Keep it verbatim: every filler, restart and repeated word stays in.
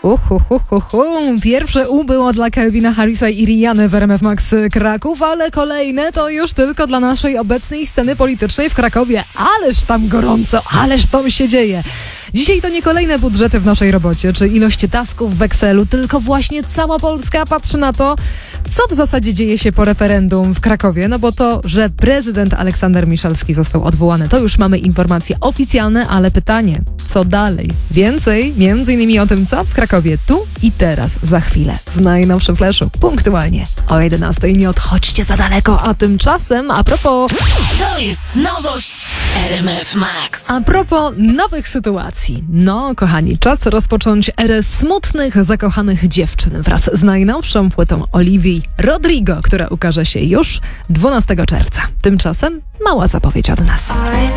Uhu, hu, hu, hu. Pierwsze U było dla Calvina Harrisa i Rihanny w R M F Max Kraków, ale kolejne to już tylko dla naszej obecnej sceny politycznej w Krakowie. Ależ tam gorąco, ależ tam się dzieje. Dzisiaj to nie kolejne budżety w naszej robocie, czy ilość tasków w Excelu, tylko właśnie cała Polska patrzy na to, co w zasadzie dzieje się po referendum w Krakowie, no bo to, że prezydent Aleksander Miszalski został odwołany, to już mamy informacje oficjalne, ale pytanie, co dalej? Więcej, między innymi o tym, co w Krakowie tu i teraz, za chwilę, w najnowszym Flashu, punktualnie o jedenastej. Nie odchodźcie za daleko, a tymczasem, a propos... To jest nowość R M F Max. A propos nowych sytuacji. No, kochani, czas rozpocząć erę smutnych, zakochanych dziewczyn wraz z najnowszą płytą Olivii Rodrigo, która ukaże się już dwunastego czerwca. Tymczasem mała zapowiedź od nas.